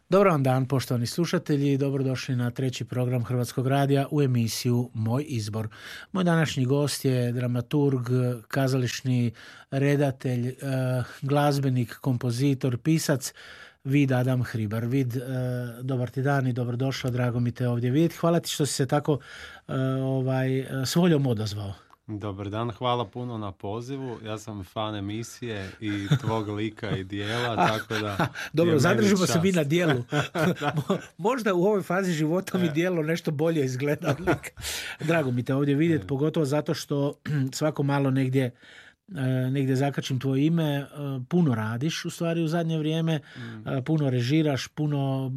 Dobar vam dan, poštovani slušatelji, dobrodošli na treći program Hrvatskog radija u emisiju Moj izbor. Moj današnji gost je dramaturg, kazališni redatelj, glazbenik, kompozitor, pisac Vid Adam Hribar. Vid, dobar ti dan i dobrodošla, drago mi te ovdje vidjeti. Hvala ti što si se tako s voljom odazvao. Dobar dan, hvala puno na pozivu. Ja sam fan emisije i tvog lika i dijela, tako da... Dobro, zadržimo se mi na dijelu. Možda u ovoj fazi života mi dijelo nešto bolje izgleda. Drago mi te ovdje vidjeti, pogotovo zato što svako malo negdje zakačim tvoje ime, puno radiš u stvari u zadnje vrijeme, puno režiraš, puno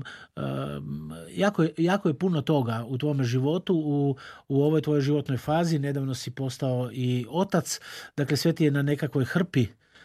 jako je puno toga u tvome životu, u ovoj tvojoj životnoj fazi. Nedavno si postao i otac, dakle sve ti je na nekakvoj hrpi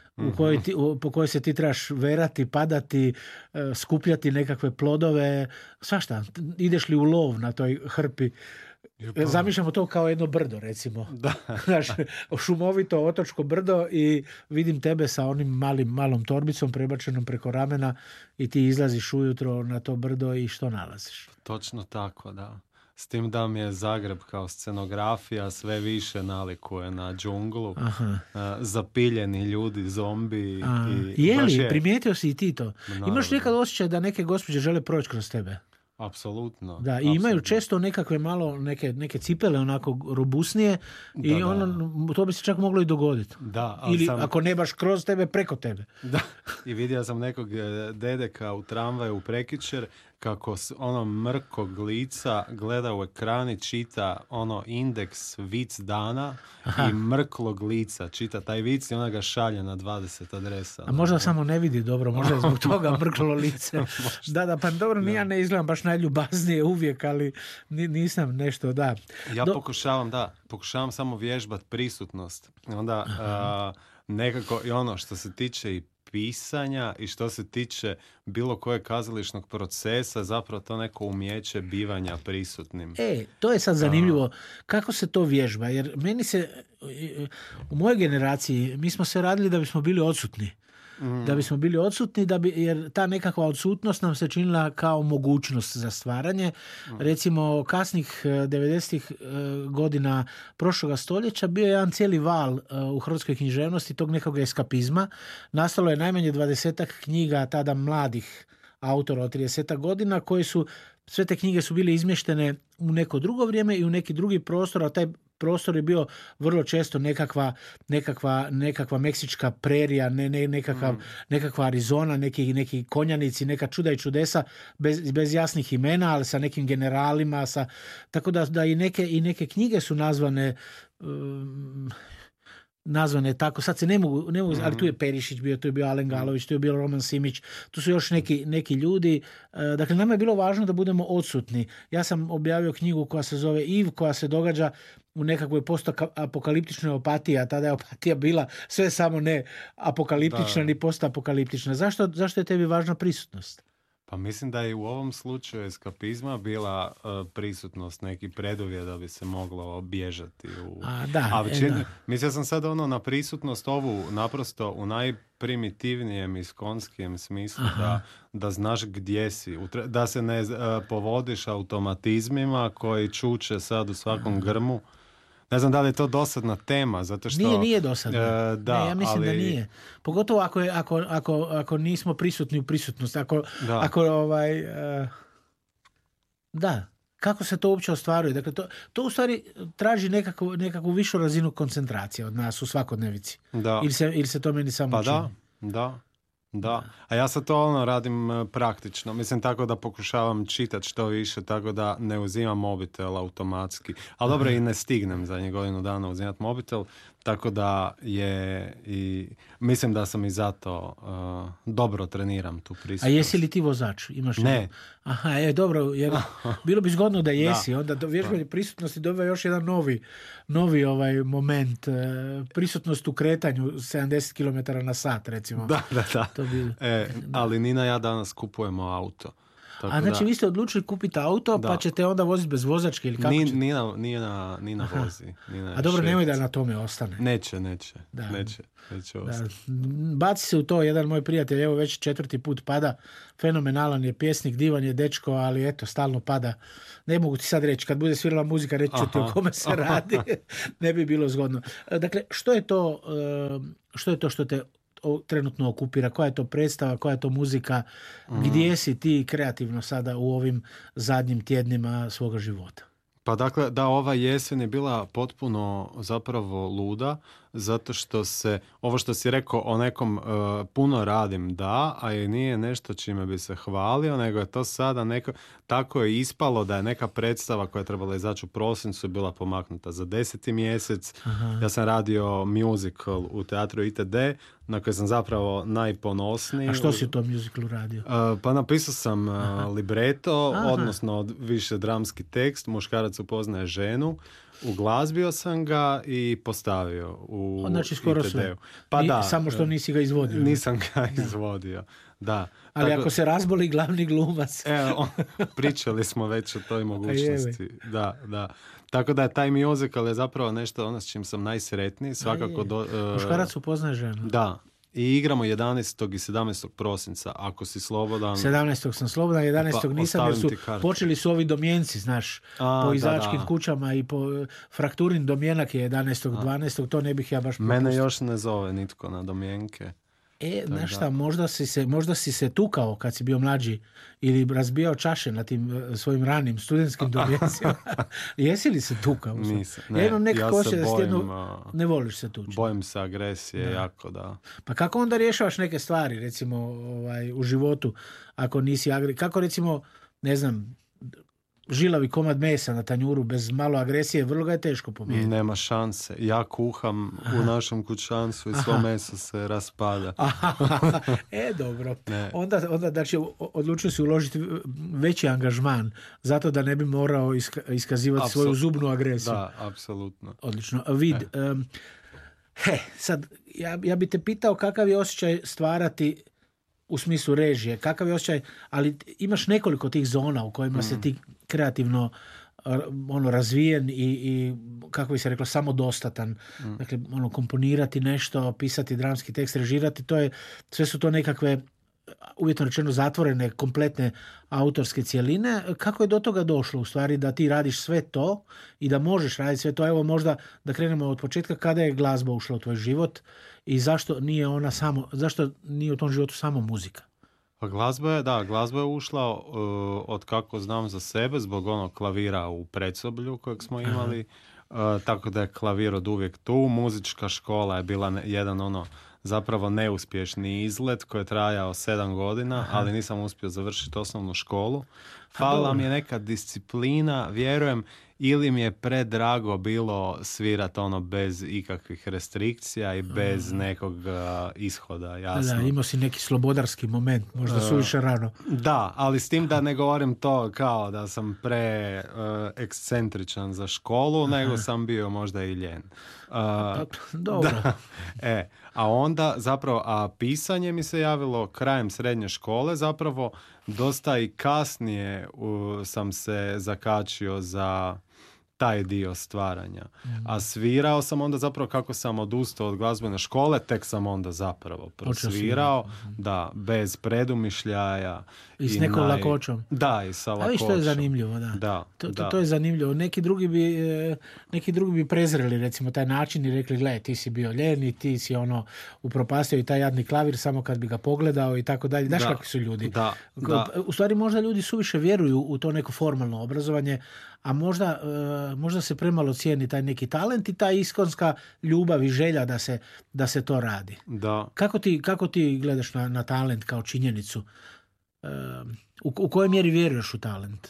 po kojoj se ti trebaš verati, padati, skupljati nekakve plodove, svašta. Ideš li u lov na toj hrpi? Zamišljamo to kao jedno brdo, recimo. Da. Znaš, šumovito otočko brdo i vidim tebe sa onim malom torbicom prebačenom preko ramena i ti izlaziš ujutro na to brdo i što nalaziš? Točno tako, da. S tim da mi je Zagreb kao scenografija sve više nalikuje na džunglu, zapiljeni ljudi, zombi. Primijetio si i ti to? Naravno. Imaš nekad osjećaj da neke gospođe žele proći kroz tebe? Apsolutno. Da, i imaju često nekakve malo, neke cipele onako robusnije i to bi se čak moglo i dogoditi. Da, ili ako ne baš kroz tebe, preko tebe. Da, i vidio sam nekog dedeka u tramvaju prekjučer kako ono mrkog lica gleda u ekrani, čita ono indeks vic dana i mrklog lica čita taj vic i ona ga šalje na 20 adresa. A možda samo ne vidi dobro, možda je zbog toga mrklo lice. Da, pa dobro, ja ne izgledam baš najljubaznije uvijek, ali nisam nešto, da. Ja pokušavam samo vježbat prisutnost. Onda nekako i ono što se tiče i pisanja i što se tiče bilo kojeg kazališnog procesa, zapravo to neko umjeće bivanja prisutnim. To je sad zanimljivo. Kako se to vježba? Jer meni se, u mojoj generaciji, mi smo se radili da bismo bili odsutni. Da bismo bili odsutni, jer ta nekakva odsutnost nam se činila kao mogućnost za stvaranje. Recimo, kasnih 90-ih godina prošloga stoljeća bio je jedan cijeli val u hrvatskoj književnosti tog nekog eskapizma. Nastalo je najmanje 20 knjiga tada mladih autora od 30 godina, koji su, sve te knjige su bile izmještene u neko drugo vrijeme i u neki drugi prostor, a taj prostor je bio vrlo često nekakva meksička prerija, nekakva Arizona, neki konjanici, neka čuda i čudesa bez jasnih imena, ali sa nekim generalima, tako da i neke knjige su nazvane tako, sad se ne mogu, ali tu je Perišić bio, tu je bio Alen Galović, tu je bio Roman Simić, tu su još neki ljudi. Dakle, nama je bilo važno da budemo odsutni. Ja sam objavio knjigu koja se zove Iv, koja se događa u nekakvoj postapokaliptičnoj opatiji, a tada je opatija bila sve samo ne apokaliptična ni postapokaliptična. Zašto je tebi važna prisutnost? Pa mislim da je u ovom slučaju eskapizma bila prisutnost, neki preduvjet da bi se moglo bježati. Mislio sam sad na prisutnost ovu naprosto u najprimitivnijem iskonskijem smislu, da znaš gdje si, da se ne povodiš automatizmima koji čuče sad u svakom grmu. Ne znam da li je to dosadna tema, zato što... Nije dosadna. Ja mislim da nije. Pogotovo ako nismo prisutni u prisutnosti. Kako se to uopće ostvaruje? Dakle, to u stvari traži nekakvu višu razinu koncentracije od nas u svakodnevici. Da. Ili se to meni samo čini? Da, a ja sad to radim praktično. Mislim tako da pokušavam čitati što više, tako da ne uzimam mobitel automatski. Ali dobro, i ne stignem za godinu dana uzimati mobitel, tako da mislim da sam i zato dobro treniram tu prisutnost. A jesi li ti vozač? Ne. Aha, dobro, jer bilo bi zgodno da jesi. Onda do vježbanje prisutnosti dobiva još jedan novi moment. Prisutnost u kretanju 70 km na sat, recimo. Da. Ali Nina i ja danas kupujemo auto. A znači vi ste odlučili kupiti auto, pa ćete onda voziti bez vozačke ili kako ćete? Nije na vozi. A dobro, nemoj da na tome ostane. Neće ostati. Baci se u to, jedan moj prijatelj, evo već 4. put pada, fenomenalan je pjesnik, divan je dečko, ali eto, stalno pada. Ne mogu ti sad reći, kad bude svirala muzika, reći ću ti o kome se radi. Ne bi bilo zgodno. Dakle, što je to što te trenutno okupira? Koja je to predstava, koja je to muzika? Gdje si ti kreativno sada u ovim zadnjim tjednima svoga života? Pa dakle, da, ova jesen je bila potpuno zapravo luda, zato što se, ovo što si rekao o nekom puno radim, da, a i nije nešto čime bi se hvalio, nego je to sada tako je ispalo da je neka predstava koja je trebala izaći u prosincu bila pomaknuta za 10. mjesec. Aha. Ja sam radio musical u teatru ITD, na koji sam zapravo najponosniji. A što si u tom musicallu radio? Pa napisao sam libreto, odnosno više dramski tekst, muškarac upoznaje ženu, uglazbio sam ga i postavio u znači, skoro ITD-u. Sve. Pa da, samo što nisi ga izvodio. Nisam ga izvodio, da. Ali ako se razboli glavni glumac. Pričali smo već o toj mogućnosti. Da. Tako da je taj musical je zapravo nešto ono s čim sam najsretniji. Svakako muškarac upoznaje ženu. Da. I igramo 11. i 17. prosinca, ako si slobodan. 17. sam slobodan, 11. nisam, jer počeli su ovi domjenci, znaš, po izačkim kućama i po Frakturin domjenak je 11. 12. To ne bih ja baš propustio. Mene još ne zove nitko na domjenke. Znaš šta, možda si se tukao kad si bio mlađi ili razbijao čaše na tim svojim ranim studentskim domjencima. Jesi li se tukao? Nisam. Ja se bojim, ne voliš se tući. Bojim se agresije, jako da. Pa kako onda rješavaš neke stvari, recimo u životu, ako nisi kako recimo, ne znam, žilavi komad mesa na tanjuru bez malo agresije, vrlo ga je teško pomijeniti. Nema šanse. Ja kuham u našem kućanstvu i svo meso se raspada. Dobro. Onda znači, odlučio si uložiti veći angažman zato da ne bi morao iskazivati svoju zubnu agresiju. Da, apsolutno. Odlično. Sad, ja bi te pitao kakav je osjećaj stvarati u smislu režije, kakav je osjećaj, ali imaš nekoliko tih zona u kojima se ti kreativno razvijen i kako bi se reklo, samodostatan. Dakle, komponirati nešto, pisati dramski tekst, režirati, sve su to nekakve, uvjetno rečeno, zatvorene, kompletne autorske cjeline. Kako je do toga došlo u stvari da ti radiš sve to i da možeš raditi sve to? Evo možda da krenemo od početka, kada je glazba ušla u tvoj život i zašto nije u tom životu samo muzika? Pa glazba je ušla od kako znam za sebe, zbog onog klavira u Predsoblju kojeg smo imali, tako da je klavir od uvijek tu. Muzička škola je bila jedan zapravo neuspješni izlet koji je trajao 7 godina, ali nisam uspio završiti osnovnu školu. Falila mi je neka disciplina, vjerujem, ili mi je predrago bilo svirati bez ikakvih restrikcija i bez nekog ishoda, jasno. Da, imao si neki slobodarski moment, možda suviše rano. Da, ali s tim da ne govorim to kao da sam ekscentričan za školu, nego sam bio možda i ljen. Dobro. A onda zapravo, pisanje mi se javilo krajem srednje škole, zapravo dosta i kasnije sam se zakačio za taj dio stvaranja. A svirao sam onda zapravo kako sam odustao od glazbene škole, tek sam onda zapravo prosvirao, da, bez predumišljaja. I s nekom lakoćom. Da, i sa lakoćom. A viš, to je zanimljivo, da. To je zanimljivo. Neki drugi bi prezreli recimo taj način i rekli, gle, ti si bio ljen i ti si upropastio i taj jadni klavir samo kad bi ga pogledao i tako dalje. Znaš kakvi su ljudi. U stvari možda ljudi suviše vjeruju u to neko formalno obrazovanje, a možda se premalo cijeni taj neki talent i ta iskonska ljubav i želja da se to radi. Da. Kako ti gledaš na talent kao činjenicu? U kojoj mjeri vjeruješ u talent?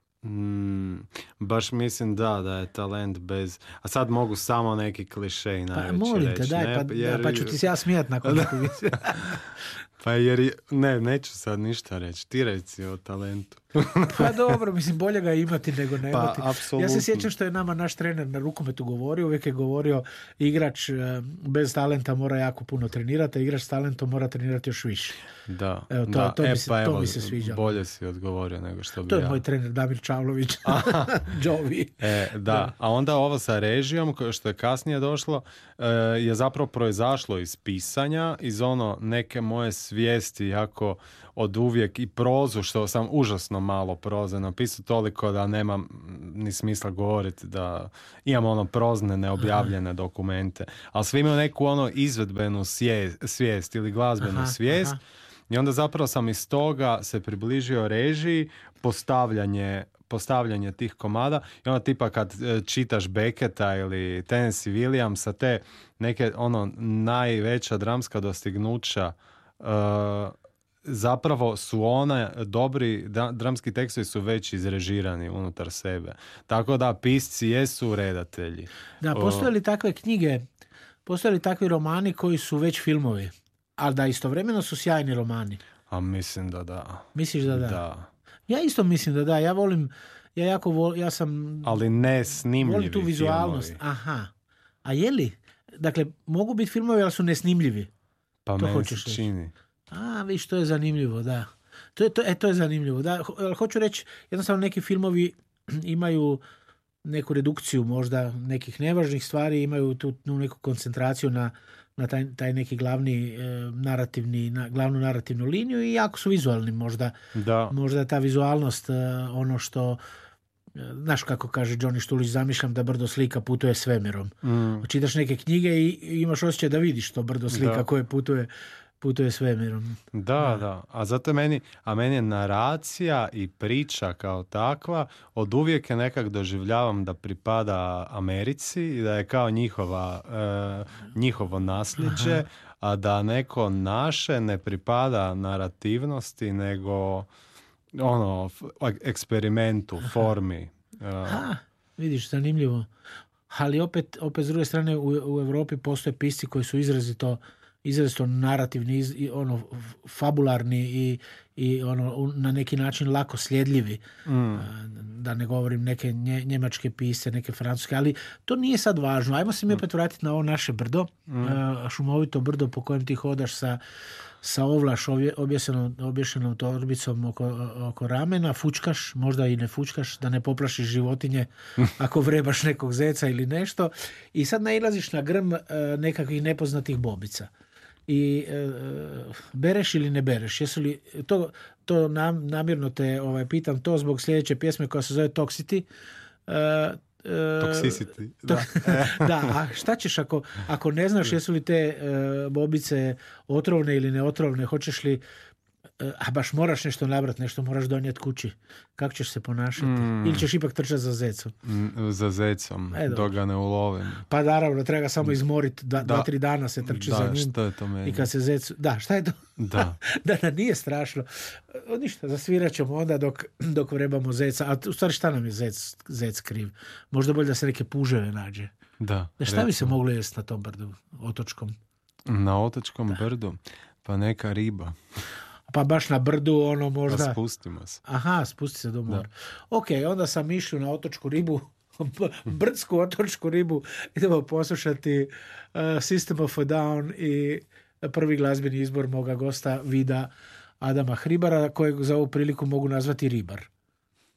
Baš mislim da je talent bez... A sad mogu samo neki klišej najveći reći. Molim te, daj, pa ću ti se ja smijat nakon nekog. Pa jer, neću sad ništa reći. Ti reci o talentu. Pa dobro, mislim, bolje ga imati nego ne imati. Pa, apsolutno. Ja se sjećam što je nama naš trener na rukometu govorio, uvijek je govorio igrač bez talenta mora jako puno trenirati, a igrač s talentom mora trenirati još više. Da, Evo, to mi se sviđa. Bolje si odgovorio nego što bi to je ja. moj trener Damir Čavlović. Jovi. Da, a onda ovo sa režijom, što je kasnije došlo, je zapravo proizašlo iz pisanja, iz neke moje svijesti, jako od uvijek, i prozu, što sam užasno malo proze napisao, toliko da nemam ni smisla govoriti, da imam prozne neobjavljene dokumente, ali svi imaju neku izvedbenu svijest ili glazbenu svijest. I onda zapravo sam iz toga se približio režiji, postavljanje tih komada, i onda tipa kad čitaš Becketa ili Tennessee Williamsa, te neke najveća dramska dostignuća, zapravo su dobri dramski tekstovi su već izrežirani unutar sebe. Tako da pisci jesu redatelji. Da, postoje li takve knjige, postoje li takvi romani koji su već filmovi, ali da istovremeno su sjajni romani? A mislim da da. Misliš da da? Da. Ja isto mislim da da. Ja volim, ja sam... Ali ne snimljivi volim tu vizualnost. filmovi. Aha. A je li? Dakle, mogu biti filmovi, ali su nesnimljivi. Pa to meni se čini. A, viš, to je zanimljivo, da. To je zanimljivo. Da, hoću reći, jednostavno neki filmovi imaju neku redukciju možda nekih nevažnih stvari, imaju tu neku koncentraciju na taj neki glavni glavnu narativnu liniju i jako su vizualni možda. Da. Možda ta vizualnost, ono što, znaš kako kaže Johnny Štulić, zamišljam da brdo slika putuje svemirom. Čitaš neke knjige i imaš osjećaj da vidiš to brdo slika koje putuje svemirom. Da. A zato meni je naracija i priča kao takva od uvijek je nekak doživljavam da pripada Americi i da je kao njihovo nasljeđe, a da neko naše ne pripada narativnosti, nego eksperimentu, formi. Vidiš, zanimljivo. Ali opet s druge strane u Europi postoje pisci koji su izrazito narativni, fabularni i na neki način lako sljedljivi. Da ne govorim neke njemačke pisce, neke francuske, ali to nije sad važno. Ajmo se mi opet vratiti na ovo naše brdo, šumovito brdo po kojem ti hodaš sa ovlaš obješenom torbicom oko ramena, fučkaš, možda i ne fučkaš, da ne poplašiš životinje ako vrebaš nekog zeca ili nešto, i sad nailaziš na grm nekakvih nepoznatih bobica. I bereš ili ne bereš? Jesu li to namjerno te pitam to zbog sljedeće pjesme koja se zove Toxicity. Toxicity. Da, a šta ćeš ako ne znaš jesu li te bobice otrovne ili neotrovne, hoćeš li, a baš moraš nešto nabrati, nešto moraš donijeti kući. Kako ćeš se ponašati? Ili ćeš ipak trčati za zecom? Za zecom, dok ga ne ulovim. Pa naravno, treba ga samo izmoriti, 2-3 dana se trči za njim. Šta je to meni? I kad se zec... Da, šta je to? Da. Da, nije strašno. Ništa, zasvirat ćemo onda dok vrebamo zeca. A u stvari šta nam je zec kriv? Možda bolje da se neke puževe nađe. Da. Šta bi se moglo jesti na tom brdu, otočkom? Na otočkom brdu? Pa neka riba. Pa baš na brdu, možda... Pa spustimo se. Aha, spusti se do mora. Ok, onda sam išao na otočku ribu, brdsku otočku ribu, idemo poslušati System of a Down i prvi glazbeni izbor moga gosta Vida Adama Hribara, kojeg za ovu priliku mogu nazvati Ribar.